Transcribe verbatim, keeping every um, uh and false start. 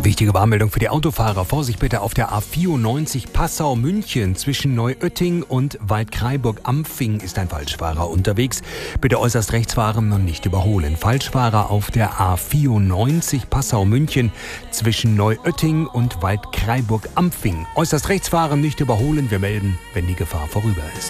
Wichtige Warnmeldung für die Autofahrer. Vorsicht bitte auf der A vierundneunzig Passau-München. Zwischen Neuötting und Waldkraiburg-Ampfing ist ein Falschfahrer unterwegs. Bitte äußerst rechts fahren und nicht überholen. Falschfahrer auf der A vierundneunzig Passau-München zwischen Neuötting und Waldkraiburg-Ampfing. Äußerst rechts fahren, nicht überholen. Wir melden, wenn die Gefahr vorüber ist.